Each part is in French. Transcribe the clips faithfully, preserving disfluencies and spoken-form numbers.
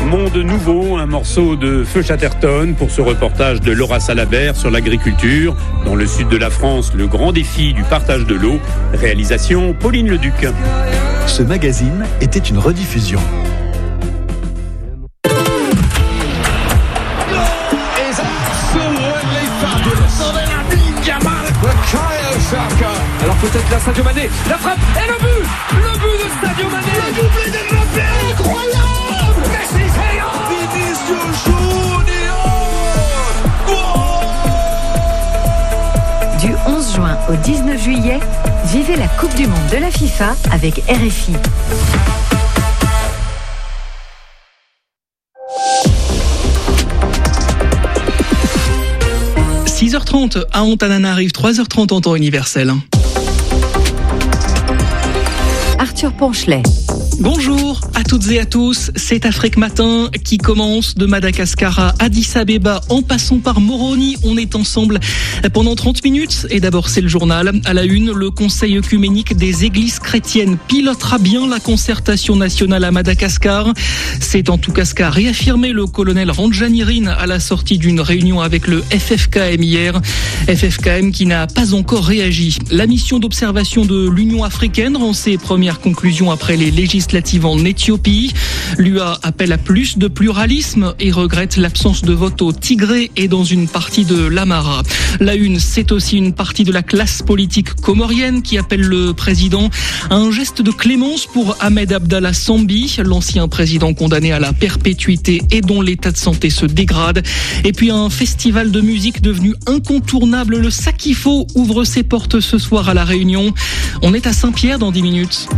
Monde nouveau, un morceau de Feu Chatterton pour ce reportage de Laura Salabert sur l'agriculture. Dans le sud de la France, le grand défi du partage de l'eau. Réalisation Pauline Leduc. Ce magazine était une rediffusion. Alors peut-être la Sadio Mané, la frappe et le but, le but de Sadio Mané, le doublé de Mbappé, incroyable, Messi, Vinicius Junior. Du onze juin au dix-neuf juillet, vivez la Coupe du Monde de la FIFA avec R F I. six heures trente à Antananarive, trois heures trente en temps universel. Arthur Ponchelet. Bonjour à toutes et à tous, c'est Afrique Matin qui commence de Madagascar à Addis Abeba en passant par Moroni. On est ensemble pendant trente minutes et d'abord c'est le journal. À la une, le Conseil œcuménique des églises chrétiennes pilotera bien la concertation nationale à Madagascar. C'est en tout cas ce qu'a réaffirmé le colonel Randjanirin à la sortie d'une réunion avec le F F K M hier. F F K M qui n'a pas encore réagi. La mission d'observation de l'Union africaine rend ses premières conclusions après les législatives en Éthiopie. L'U A appelle à plus de pluralisme et regrette l'absence de vote au Tigré et dans une partie de l'Amara. La une, c'est aussi une partie de la classe politique comorienne qui appelle le président à un geste de clémence pour Ahmed Abdallah Sambi, l'ancien président condamné à la perpétuité et dont l'état de santé se dégrade. Et puis un festival de musique devenu incontournable, le Sakifo, ouvre ses portes ce soir à La Réunion. On est à Saint-Pierre dans dix minutes.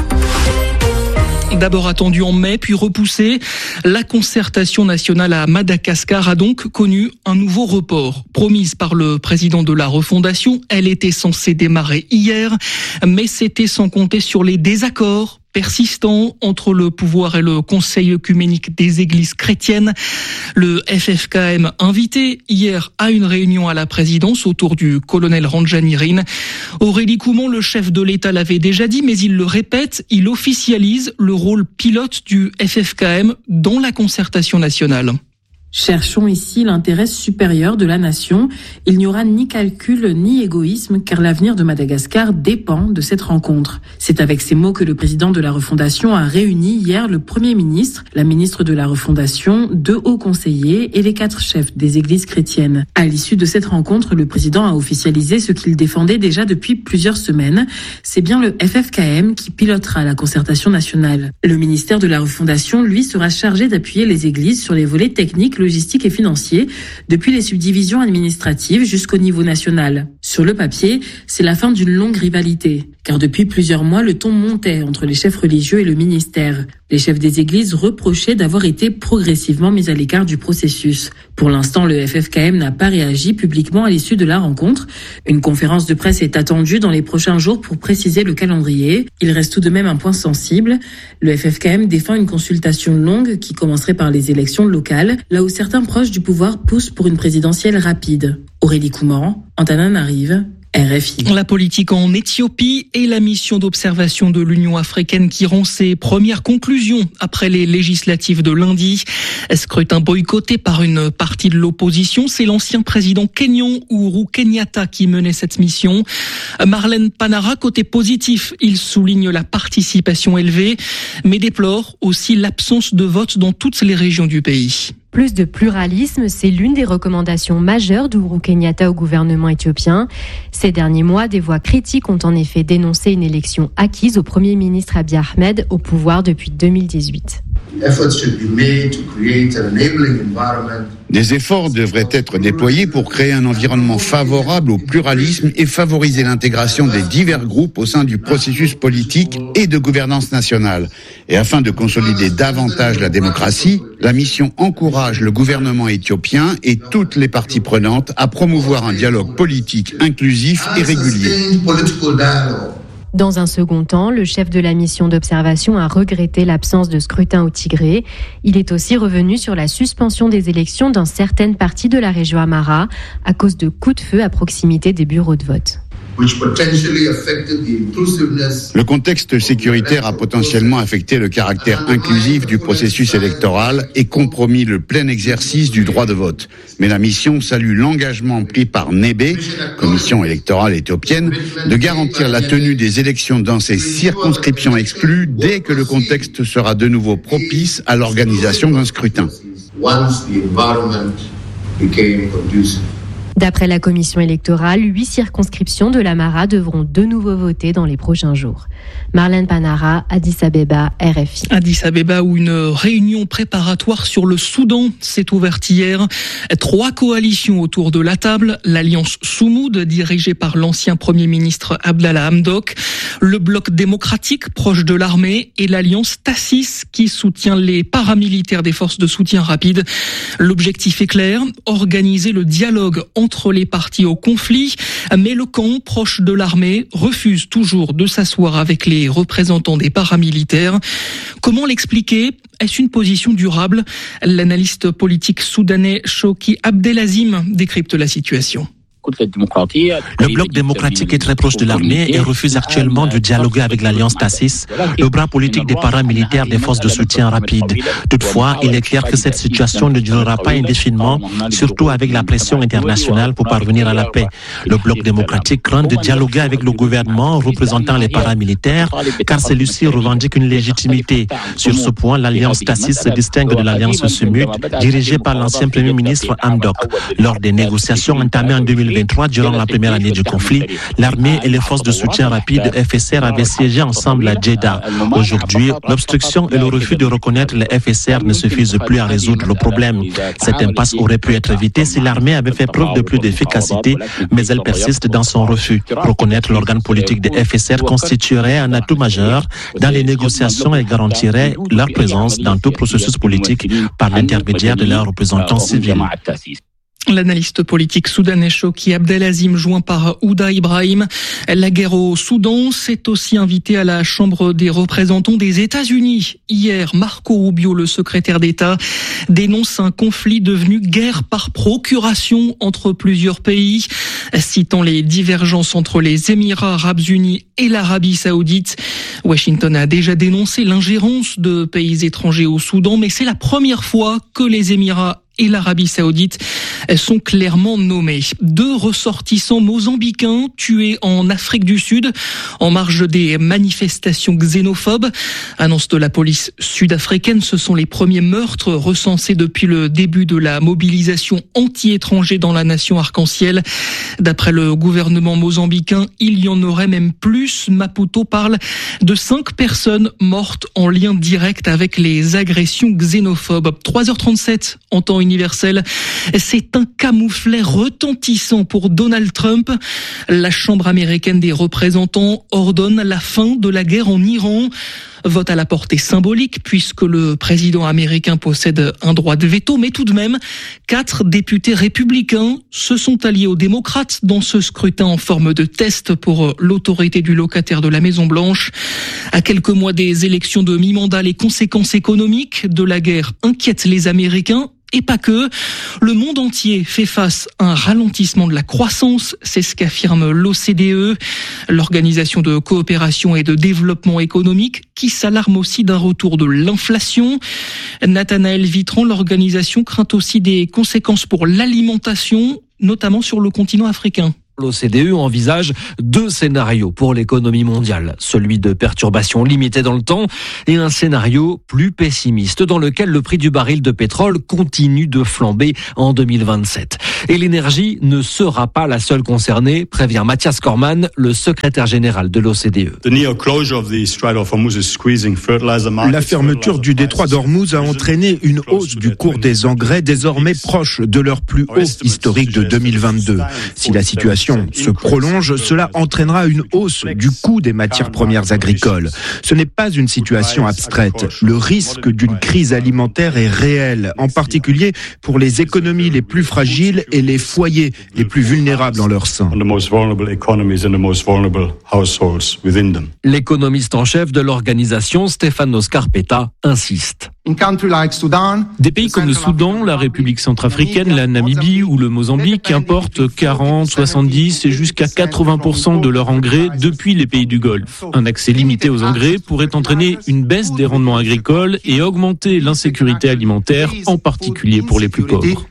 D'abord attendu en mai, puis repoussé, la concertation nationale à Madagascar a donc connu un nouveau report. Promise par le président de la refondation, elle était censée démarrer hier, mais c'était sans compter sur les désaccords persistant entre le pouvoir et le Conseil œcuménique des églises chrétiennes. Le F F K M invité hier à une réunion à la présidence autour du colonel Randjanirin. Aurélie Coumont, le chef de l'État, l'avait déjà dit, mais il le répète, il officialise le rôle pilote du F F K M dans la concertation nationale. Cherchons ici l'intérêt supérieur de la nation. Il n'y aura ni calcul ni égoïsme car l'avenir de Madagascar dépend de cette rencontre. C'est avec ces mots que le président de la refondation a réuni hier le Premier ministre, la ministre de la refondation, deux hauts conseillers et les quatre chefs des églises chrétiennes. À l'issue de cette rencontre, le président a officialisé ce qu'il défendait déjà depuis plusieurs semaines. C'est bien le F F K M qui pilotera la concertation nationale. Le ministère de la refondation, lui, sera chargé d'appuyer les églises sur les volets techniques, logistique et financier, depuis les subdivisions administratives jusqu'au niveau national. Sur le papier, c'est la fin d'une longue rivalité, car depuis plusieurs mois, le ton montait entre les chefs religieux et le ministère. Les chefs des églises reprochaient d'avoir été progressivement mis à l'écart du processus. Pour l'instant, le F F K M n'a pas réagi publiquement à l'issue de la rencontre. Une conférence de presse est attendue dans les prochains jours pour préciser le calendrier. Il reste tout de même un point sensible. Le F F K M défend une consultation longue qui commencerait par les élections locales, là où certains proches du pouvoir poussent pour une présidentielle rapide. Aurélie Coumont, Antananarive, R F I. La politique en Éthiopie et la mission d'observation de l'Union africaine qui rend ses premières conclusions après les législatives de lundi. Scrutin boycotté par une partie de l'opposition, c'est l'ancien président kényan Uhuru Kenyatta qui menait cette mission. Marlène Panara, côté positif, il souligne la participation élevée, mais déplore aussi l'absence de vote dans toutes les régions du pays. Plus de pluralisme, c'est l'une des recommandations majeures d'Ourou Kenyatta au gouvernement éthiopien. Ces derniers mois, des voix critiques ont en effet dénoncé une élection acquise au Premier ministre Abiy Ahmed au pouvoir depuis deux mille dix-huit. Des efforts devraient être déployés pour créer un environnement favorable au pluralisme et favoriser l'intégration des divers groupes au sein du processus politique et de gouvernance nationale. Et afin de consolider davantage la démocratie, la mission encourage le gouvernement éthiopien et toutes les parties prenantes à promouvoir un dialogue politique inclusif et régulier. Dans un second temps, le chef de la mission d'observation a regretté l'absence de scrutin au Tigré. Il est aussi revenu sur la suspension des élections dans certaines parties de la région Amara à cause de coups de feu à proximité des bureaux de vote. Le contexte sécuritaire a potentiellement affecté le caractère inclusif du processus électoral et compromis le plein exercice du droit de vote. Mais la mission salue l'engagement pris par Nébé, commission électorale éthiopienne, de garantir la tenue des élections dans ces circonscriptions exclues dès que le contexte sera de nouveau propice à l'organisation d'un scrutin. D'après la commission électorale, huit circonscriptions de la Mara devront de nouveau voter dans les prochains jours. Marlène Panara, Addis Abeba, R F I. Addis Abeba, où une réunion préparatoire sur le Soudan s'est ouverte hier. Trois coalitions autour de la table. L'Alliance Soumoud, dirigée par l'ancien Premier ministre Abdallah Hamdok. Le Bloc démocratique, proche de l'armée. Et l'Alliance Tassis, qui soutient les paramilitaires des forces de soutien rapide. L'objectif est clair, organiser le dialogue entre les parties au conflit. Mais le camp, proche de l'armée, refuse toujours de s'asseoir avec les représentants des paramilitaires. Comment l'expliquer ? Est-ce une position durable ? L'analyste politique soudanais Shawki Abdelazim décrypte la situation. Le bloc démocratique est très proche de l'armée et refuse actuellement de dialoguer avec l'Alliance Tassis, le bras politique des paramilitaires des forces de soutien rapide. Toutefois, il est clair que cette situation ne durera pas indéfiniment, surtout avec la pression internationale pour parvenir à la paix. Le bloc démocratique craint de dialoguer avec le gouvernement représentant les paramilitaires, car celui-ci revendique une légitimité. Sur ce point, l'Alliance Tassis se distingue de l'Alliance Soumoud, dirigée par l'ancien Premier ministre Hamdok. Lors des négociations entamées en deux mille vingt-trois, durant la première année du conflit, l'armée et les forces de soutien rapide F S R avaient siégé ensemble à Djeddah. Aujourd'hui, l'obstruction et le refus de reconnaître les F S R ne suffisent plus à résoudre le problème. Cette impasse aurait pu être évitée si l'armée avait fait preuve de plus d'efficacité, mais elle persiste dans son refus. Reconnaître l'organe politique des F S R constituerait un atout majeur dans les négociations et garantirait leur présence dans tout processus politique par l'intermédiaire de leurs représentants civils. L'analyste politique soudanais Shawki Abdelazim, joint par Ouda Ibrahim. La guerre au Soudan s'est aussi invitée à la Chambre des représentants des États-Unis. Hier, Marco Rubio, le secrétaire d'État, dénonce un conflit devenu guerre par procuration entre plusieurs pays. Citant les divergences entre les Émirats arabes unis et l'Arabie saoudite, Washington a déjà dénoncé l'ingérence de pays étrangers au Soudan, mais c'est la première fois que les Émirats et l'Arabie saoudite sont clairement nommés. Deux ressortissants mozambicains tués en Afrique du Sud en marge des manifestations xénophobes. Annonce de la police sud-africaine, ce sont les premiers meurtres recensés depuis le début de la mobilisation anti-étranger dans la nation arc-en-ciel. D'après le gouvernement mozambicain, il y en aurait même plus. Maputo parle de cinq personnes mortes en lien direct avec les agressions xénophobes. trois heures trente-sept en temps universel. C'est un camouflet retentissant pour Donald Trump. La Chambre américaine des représentants ordonne la fin de la guerre en Iran. Vote à la portée symbolique puisque le président américain possède un droit de veto, mais tout de même, quatre députés républicains se sont alliés aux démocrates dans ce scrutin en forme de test pour l'autorité du locataire de la Maison-Blanche. À quelques mois des élections de mi-mandat, les conséquences économiques de la guerre inquiètent les Américains. Et pas que. Le monde entier fait face à un ralentissement de la croissance. C'est ce qu'affirme l'O C D E, l'Organisation de coopération et de développement économique, qui s'alarme aussi d'un retour de l'inflation. Nathanaël Vitran, l'organisation craint aussi des conséquences pour l'alimentation, notamment sur le continent africain. L'O C D E envisage deux scénarios pour l'économie mondiale, celui de perturbations limitées dans le temps et un scénario plus pessimiste dans lequel le prix du baril de pétrole continue de flamber en deux mille vingt-sept. Et l'énergie ne sera pas la seule concernée, prévient Mathias Cormann, le secrétaire général de l'O C D E. La fermeture du détroit d'Ormuz a entraîné une hausse du cours des engrais désormais proche de leur plus haut historique de deux mille vingt-deux. Si la situation se prolonge, cela entraînera une hausse du coût des matières premières agricoles. Ce n'est pas une situation abstraite. Le risque d'une crise alimentaire est réel, en particulier pour les économies les plus fragiles et les foyers les plus vulnérables en leur sein. L'économiste en chef de l'organisation, Stefano Scarpetta, insiste. Des pays comme le Soudan, la République centrafricaine, la Namibie ou le Mozambique importent quarante, soixante-dix et jusqu'à quatre-vingts pour cent de leur engrais depuis les pays du Golfe. Un accès limité aux engrais pourrait entraîner une baisse des rendements agricoles et augmenter l'insécurité alimentaire, en particulier pour les plus pauvres.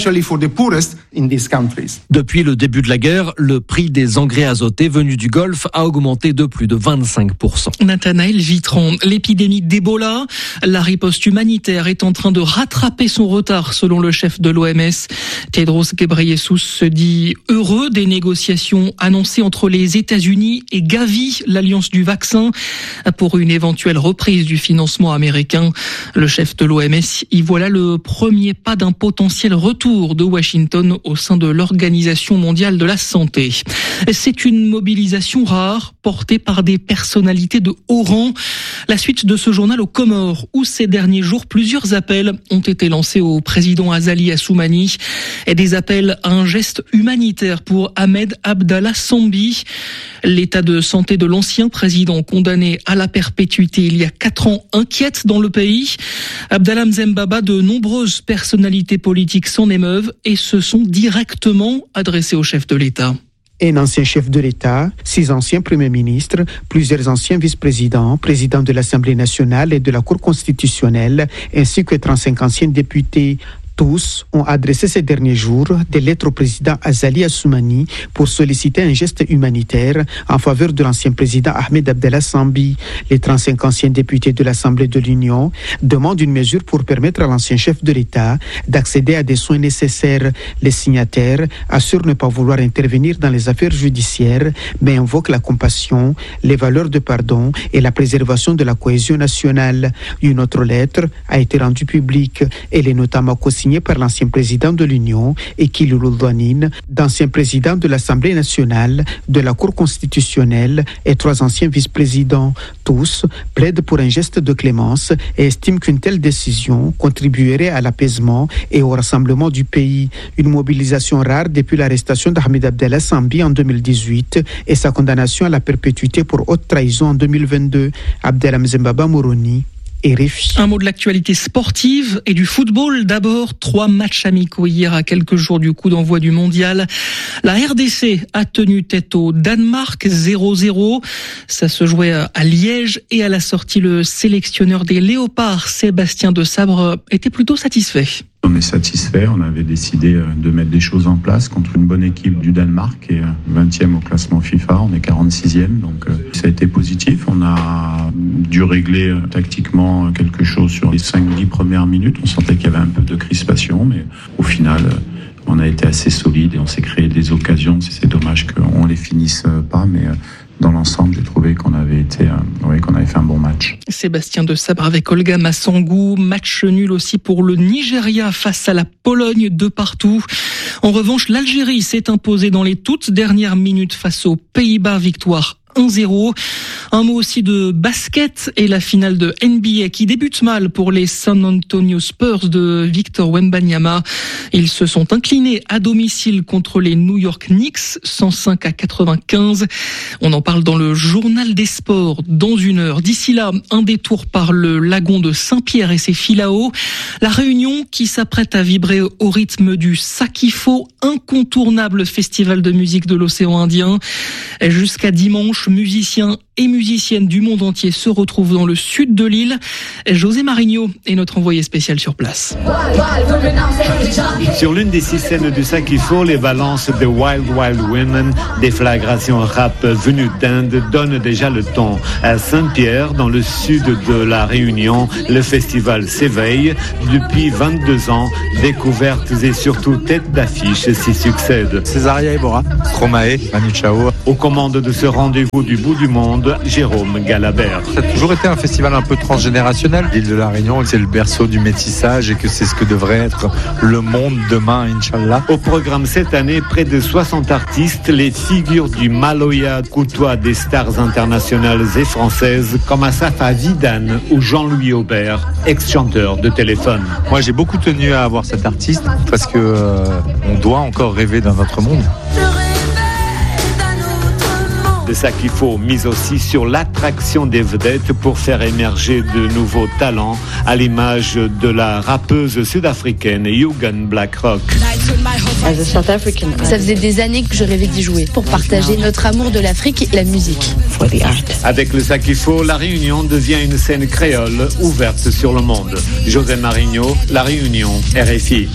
Depuis le début de la guerre, le prix des engrais azotés venus du Golfe a augmenté de plus de vingt-cinq pour cent. Nathanaël Vitran, l'épidémie d'Ebola, la riposte humanitaire est en train de rattraper son retard selon le chef de l'O M S. Tedros Ghebreyesus se dit heureux des négociations annoncées entre les États-Unis et Gavi, l'alliance du vaccin, pour une éventuelle reprise du financement américain. Le chef de l'O M S y voit là le premier pas d'un potentiel retour de Washington au sein de l'Organisation mondiale de la santé. C'est une mobilisation rare portée par des personnalités de haut rang. La suite de ce journal aux Comores, où ces derniers jours, plusieurs appels ont été lancés au président Azali Assoumani, et des appels à un geste humanitaire pour Ahmed Abdallah Sambi. L'état de santé de l'ancien président condamné à la perpétuité il y a quatre ans inquiète dans le pays. Abdallah Mzembaba, de nombreuses personnalités politiques s'en émeuvent et se sont directement adressés au chef de l'État. Un ancien chef de l'État, six anciens premiers ministres, plusieurs anciens vice-présidents, présidents de l'Assemblée nationale et de la Cour constitutionnelle, ainsi que trente-cinq anciens députés. Tous ont adressé ces derniers jours des lettres au président Azali Assoumani pour solliciter un geste humanitaire en faveur de l'ancien président Ahmed Abdallah Sambi. Les trente-cinq anciens députés de l'Assemblée de l'Union demandent une mesure pour permettre à l'ancien chef de l'État d'accéder à des soins nécessaires. Les signataires assurent ne pas vouloir intervenir dans les affaires judiciaires, mais invoquent la compassion, les valeurs de pardon et la préservation de la cohésion nationale. Une autre lettre a été rendue publique. Elle est notamment co-signée par l'ancien président de l'Union, Ekil Louldouanine, d'ancien président de l'Assemblée nationale, de la Cour constitutionnelle et trois anciens vice-présidents. Tous plaident pour un geste de clémence et estiment qu'une telle décision contribuerait à l'apaisement et au rassemblement du pays. Une mobilisation rare depuis l'arrestation d'Ahmed Abdallah Sambi en deux mille dix-huit et sa condamnation à la perpétuité pour haute trahison en deux mille vingt-deux. Abdallah Mzembaba Moroni. Un mot de l'actualité sportive et du football. D'abord, trois matchs amicaux hier à quelques jours du coup d'envoi du mondial. La R D C a tenu tête au Danemark zéro zéro. Ça se jouait à Liège et à la sortie, le sélectionneur des Léopards, Sébastien Desabre, était plutôt satisfait. On est satisfait, on avait décidé de mettre des choses en place contre une bonne équipe du Danemark qui est vingtième au classement FIFA, on est quarante-sixième, donc ça a été positif. On a dû régler tactiquement quelque chose sur les cinq dix premières minutes, on sentait qu'il y avait un peu de crispation, mais au final on a été assez solide et on s'est créé des occasions. C'est dommage qu'on les finisse pas, mais dans l'ensemble, j'ai trouvé qu'on avait été, euh, oui, qu'on avait fait un bon match. Sébastien Desabre avec Olga Massangou. Match nul aussi pour le Nigeria face à la Pologne, de partout. En revanche, l'Algérie s'est imposée dans les toutes dernières minutes face aux Pays-Bas, victoire un zéro. Un mot aussi de basket et la finale de N B A qui débute mal pour les San Antonio Spurs de Victor Wembanyama. Ils se sont inclinés à domicile contre les New York Knicks, cent cinq à quatre-vingt-quinze. On en parle dans le journal des sports dans une heure. D'ici là, un détour par le lagon de Saint-Pierre et ses Filao. La Réunion qui s'apprête à vibrer au rythme du Sakifo, incontournable festival de musique de l'océan Indien. Jusqu'à dimanche, musiciens et musiciennes du monde entier se retrouvent dans le sud de l'île. José Marigno est notre envoyé spécial sur place. Sur l'une des six scènes du Sakifo, les balances de Wild Wild Women, déflagration rap venue d'Inde, donnent déjà le ton. À Saint-Pierre, dans le sud de la Réunion, le festival s'éveille. Depuis vingt-deux ans, découvertes et surtout têtes d'affiche s'y succèdent. Césaria Ebora, Stromae, Manu Chao. Aux commandes de ce rendez-vous du bout du monde, Jérôme Galabert. Ça a toujours été un festival un peu transgénérationnel. L'île de la Réunion, c'est le berceau du métissage et que c'est ce que devrait être le monde demain, Inch'Allah. Au programme cette année, près de soixante artistes, les figures du Maloya côtoient des stars internationales et françaises comme Assafa Vidane ou Jean-Louis Aubert, ex-chanteur de Téléphone. Moi, j'ai beaucoup tenu à avoir cet artiste parce que euh, on doit encore rêver d'un autre monde. de ça qu'il faut, mise aussi sur l'attraction des vedettes pour faire émerger de nouveaux talents, à l'image de la rappeuse sud-africaine Yugan Blackrock. Ça faisait des années que je rêvais d'y jouer, pour partager notre amour de l'Afrique et la musique. Avec le ça qu'il faut, la Réunion devient une scène créole ouverte sur le monde. José Marigno, La Réunion, R F I.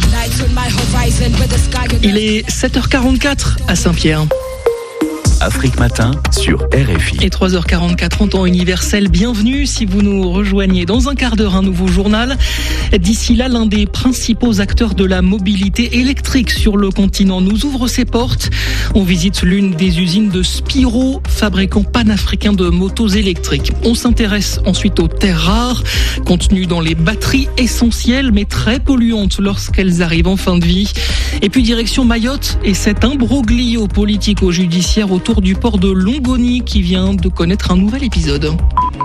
Il est sept heures quarante-quatre à Saint-Pierre. Afrique Matin sur R F I. Et trois heures quarante-quatre en temps universel. Bienvenue si vous nous rejoignez. Dans un quart d'heure, un nouveau journal. D'ici là, l'un des principaux acteurs de la mobilité électrique sur le continent nous ouvre ses portes. On visite l'une des usines de Spiro, fabricant panafricain de motos électriques. On s'intéresse ensuite aux terres rares, contenues dans les batteries essentielles mais très polluantes lorsqu'elles arrivent en fin de vie. Et puis direction Mayotte et cet imbroglio politico-judiciaire autour du port de Longoni qui vient de connaître un nouvel épisode.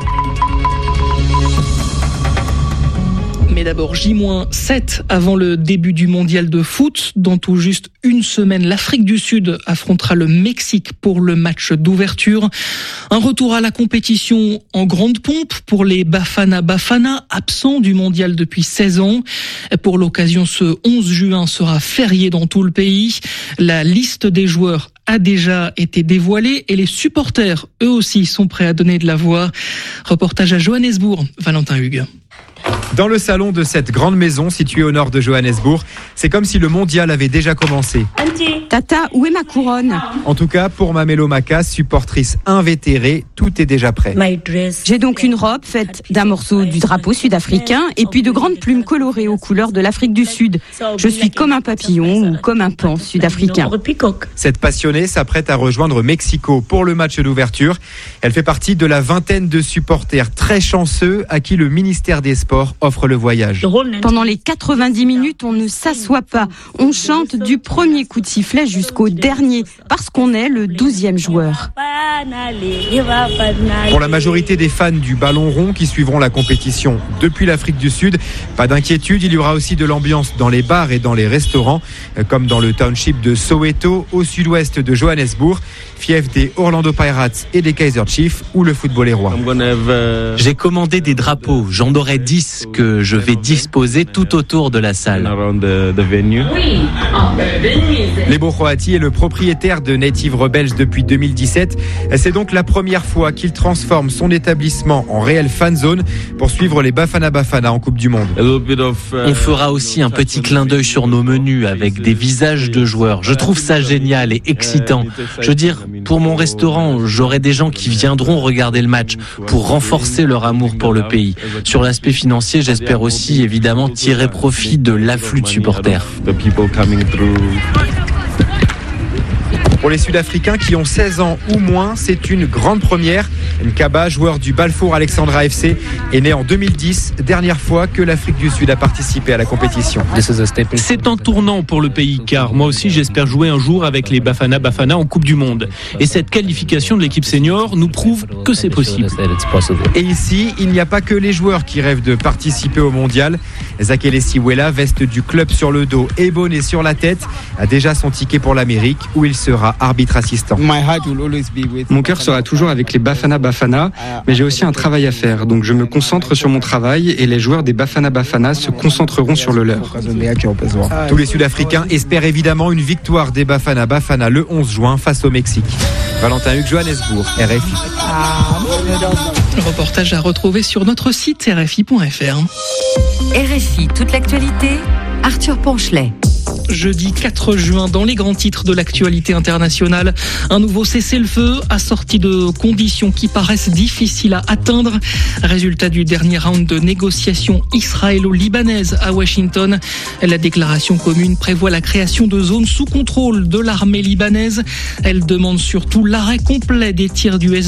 Mais d'abord, J sept avant le début du mondial de foot. Dans tout juste une semaine, l'Afrique du Sud affrontera le Mexique pour le match d'ouverture. Un retour à la compétition en grande pompe pour les Bafana Bafana, absents du mondial depuis seize ans. Pour l'occasion, ce onze juin sera férié dans tout le pays. La liste des joueurs a déjà été dévoilée et les supporters, eux aussi, sont prêts à donner de la voix. Reportage à Johannesburg, Valentin Hugues. Dans le salon de cette grande maison située au nord de Johannesburg, c'est comme si le mondial avait déjà commencé. Tata, où est ma couronne ? En tout cas, pour Mamelo Maka, supportrice invétérée, tout est déjà prêt. J'ai donc une robe faite d'un morceau du drapeau sud-africain et puis de grandes plumes colorées aux couleurs de l'Afrique du Sud. Je suis comme un papillon ou comme un pan sud-africain. Cette passionnée s'apprête à rejoindre Mexico pour le match d'ouverture. Elle fait partie de la vingtaine de supporters très chanceux à qui le ministère des Sports offre le voyage. Pendant les quatre-vingt-dix minutes, on ne s'assoit pas. On chante du premier coup de sifflet jusqu'au dernier, parce qu'on est le douzième joueur. Pour la majorité des fans du ballon rond qui suivront la compétition depuis l'Afrique du Sud, pas d'inquiétude, il y aura aussi de l'ambiance dans les bars et dans les restaurants, comme dans le township de Soweto, au sud-ouest de Johannesburg, fief des Orlando Pirates et des Kaizer Chiefs, où le football est roi. J'ai commandé des drapeaux, j'en aurai dix que je vais disposer tout autour de la salle. Lebo Croati est le propriétaire de Native Rebels depuis deux mille dix-sept. C'est donc la première fois qu'il transforme son établissement en réelle fan zone pour suivre les Bafana Bafana en Coupe du Monde. On fera aussi un petit clin d'œil sur nos menus avec des visages de joueurs. Je trouve ça génial et excitant. Je veux dire, pour mon restaurant, j'aurai des gens qui viendront regarder le match pour renforcer leur amour pour le pays. Sur l'aspect financier, j'espère aussi évidemment tirer profit de l'afflux de supporters. Pour les Sud-Africains qui ont seize ans ou moins, c'est une grande première. Nkaba, joueur du Balfour Alexandra F C, est né en deux mille dix, dernière fois que l'Afrique du Sud a participé à la compétition. C'est un tournant pour le pays, car moi aussi j'espère jouer un jour avec les Bafana Bafana en Coupe du Monde. Et cette qualification de l'équipe senior nous prouve que c'est possible. Et ici, il n'y a pas que les joueurs qui rêvent de participer au mondial. Zakele Siwela, veste du club sur le dos et bonnet sur la tête, a déjà son ticket pour l'Amérique, où il sera arbitre assistant. Mon cœur sera toujours avec les Bafana Bafana, mais j'ai aussi un travail à faire, donc je me concentre sur mon travail et les joueurs des Bafana Bafana se concentreront sur le leur. Tous les Sud-Africains espèrent évidemment une victoire des Bafana Bafana le onze juin face au Mexique. Valentin Hugues, Johannesburg, R F I. Le reportage à retrouver sur notre site r f i point f r. R F I, toute l'actualité, Arthur Ponchelet. Jeudi quatre juin, dans les grands titres de l'actualité internationale, un nouveau cessez-le-feu assorti de conditions qui paraissent difficiles à atteindre. Résultat du dernier round de négociations israélo-libanaises à Washington. La déclaration commune prévoit la création de zones sous contrôle de l'armée libanaise. Elle demande surtout l'arrêt complet des tirs du